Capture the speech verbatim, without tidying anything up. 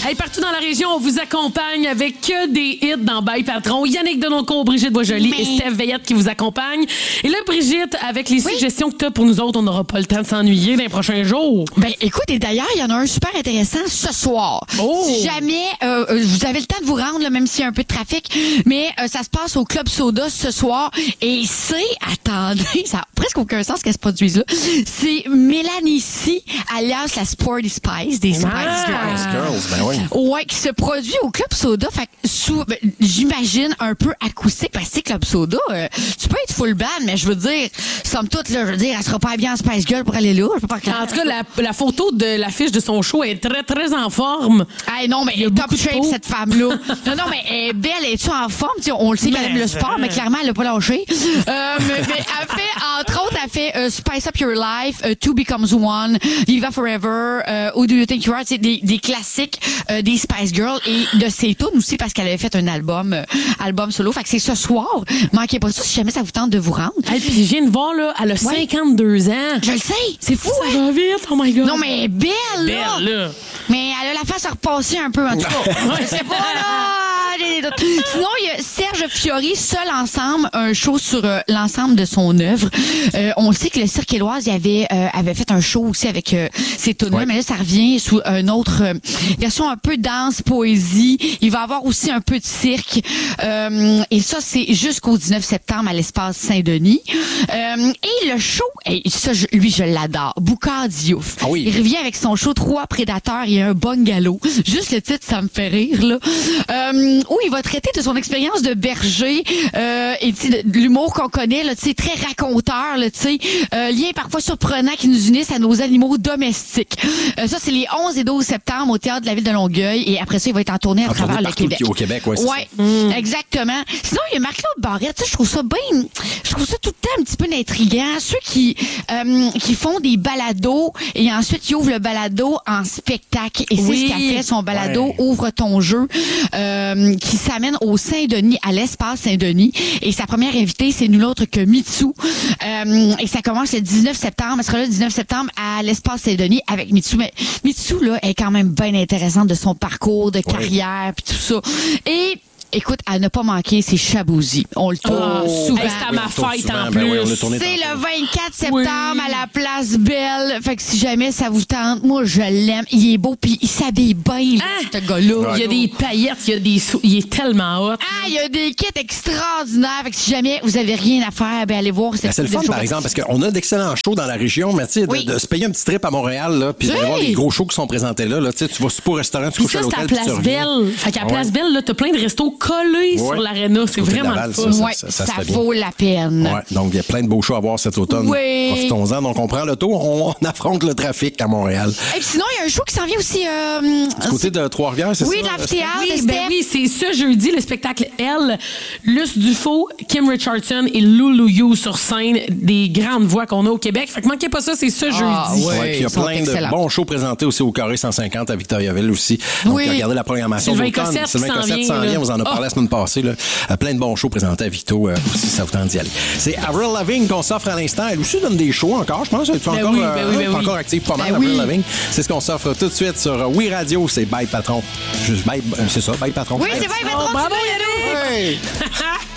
Hey, partout dans la région, on vous accompagne avec que des hits dans Bye Patron. Yannick Denoncourt, Brigitte Boisjoli Mais... et Steph Veillette qui vous accompagnent. Et là, Brigitte, avec les oui. suggestions que tu as pour nous autres, on n'aura pas le temps de s'ennuyer dans les prochains jours. Ben, écoute, et d'ailleurs, il y en a un super intéressant ce soir. Oh. Si jamais euh, vous avez le temps de vous rendre, là, même s'il y a un peu de trafic, mais euh, ça se passe au Club Soda ce soir. Et c'est, attendez, ça n'a presque aucun sens qu'elle se produise là. C'est Mélanie C, alias la Sporty Spice, des Spice ah. Girls. Spice Girls, ben oui. Ouais, qui se produit au Club Soda. Fait que sous, ben, j'imagine un peu acoustique, parce que Club Soda, euh, tu peux être full band, mais je veux dire, somme toute, là, je veux dire, elle sera pas bien en Spice Girl pour aller là. Je peux pas en tout cas, la, la photo de l'affiche de son show est très, très en forme. Hey, non, mais elle est top shape, cette femme-là. non, non, mais elle est belle, elle est-tu en forme? T'sais, on le sait qu'elle aime le sport, mais clairement, elle l'a pas lâché. Euh, mais, mais elle fait, entre autres, elle fait uh, Spice Up Your Life, uh, Two Becomes One, Viva Forever, uh, Who Do You Think You Are? C'est des, des classiques uh, des Spice Girls et de ses tunes aussi parce qu'elle avait fait un album, euh, album solo. Fait que c'est ce soir. Manquez pas ça si jamais ça vous tente de vous rendre. Hey, puis je viens de voir, là, elle a ouais. cinquante-deux ans. Je le sais. C'est fou, ça hein? va vite, oh my God. Non, mais belle, là. Belle, là. Mais elle a la face à repasser un peu, en tout cas. Je sais pas, là. Sinon, il y a Serge Fiori, seul ensemble, un show sur euh, l'ensemble de son œuvre. Euh, on sait que le Cirque Éloise avait, euh, avait fait un show aussi avec euh, ces tunes-là, ouais. mais là, ça revient sous une autre euh, version un peu danse, poésie. Il va y avoir aussi un peu de cirque. Euh, et ça, c'est jusqu'au dix-neuf septembre à l'Espace Saint-Denis. Euh, et le show, et ça, je, lui, je l'adore. Boucard Diouf. Ah oui. Il revient avec son show Trois Prédateurs et un bungalow. Juste le titre, ça me fait rire, là. Euh, où il va traiter de son expérience de berger euh, et de, de l'humour qu'on connaît, là, très raconteur, là, euh, lien parfois surprenant qui nous unissent à nos animaux domestiques. Euh, ça, c'est les onze et douze septembre au Théâtre de la Ville de Longueuil et après ça, il va être en tournée à en travers le Québec. Au Québec, ouais, c'est ouais, mm. exactement. Sinon, il y a Marc-Claude Barrette, je trouve ça bien, je trouve ça tout le temps un petit peu intriguant. Ceux qui euh, qui font des balados et ensuite ils ouvrent le balado en spectacle et c'est oui. ce qu'a fait son balado ouais. Ouvre ton jeu euh, qui s'amène au Saint-Denis, à l'Espace Saint-Denis. Et sa première invitée, c'est nul autre que Mitsou. Euh, et ça commence le dix-neuf septembre. Elle sera là le dix-neuf septembre à l'Espace Saint-Denis avec Mitsou. Mais Mitsou, là, est quand même bien intéressante de son parcours, de carrière, puis tout ça. Et écoute, à ne pas manquer, c'est Chabouzy. On le tourne oh, souvent. Hey, c'est à ma fête souvent. en ben plus. Oui, c'est le vingt-quatre septembre oui. à la Place Belle. Fait que si jamais ça vous tente, moi, je l'aime. Il est beau, puis il s'habille bien, hein? ce gars-là. Ouais. Il y a des paillettes, il y a des sous. Il est tellement hot. Ah, il y a des kits extraordinaires. Fait que si jamais vous avez rien à faire, ben allez voir. C'est le fun, par exemple, parce qu'on a d'excellents shows dans la région, mais tu sais, oui. de, de se payer un petit trip à Montréal, là, puis oui. d'aller voir les gros shows qui sont présentés là, là tu vas super au restaurant, tu couches à l'hôtel, puis tu reviens. Belle. Fait qu'à Place Belle, là, t'as plein de restos collés ouais. sur l'aréna. C'est vraiment Laval, fun. Ça, ouais, ça, ça, ça, ça vaut bien. La peine. Ouais, donc, il y a plein de beaux shows à voir cet automne. Oui. Profitons-en. Donc, on prend l'auto, on, on affronte le trafic à Montréal. Et puis sinon, il y a un show qui s'en vient aussi. Euh, du côté de Trois-Rivières, c'est oui, ça? Oui, de l'amphithéâtre. Oui, ben oui, c'est ce jeudi, le spectacle Elle, Luce Dufault, Kim Richardson et Loulou You sur scène, des grandes voix qu'on a au Québec. Fait que manquez pas ça, c'est ce ah, jeudi. Oui, ouais, puis il y a plein excellents. de bons shows présentés aussi au Carré cent cinquante à Victoriaville aussi. Donc, oui. regardez la programmation d'automne. Sylvain Cossette s'en vient. Vous en a parlé oh. la semaine passée. Là. Plein de bons shows présentés à Victo euh, aussi, ça vous tente d'y aller. C'est Avril Lavigne qu'on s'offre à l'instant. Elle aussi donne des shows encore, je pense. Elle est ben encore, oui, ben euh, oui, ben encore oui. active pas mal, ben Avril oui. Lavigne. C'est ce qu'on s'offre tout de suite sur Oui Radio. C'est Bye Patron. Juste Bye, c'est ça, Bye Patron. Oui, c'est Bye Patron. Oh, bravo, Yannick!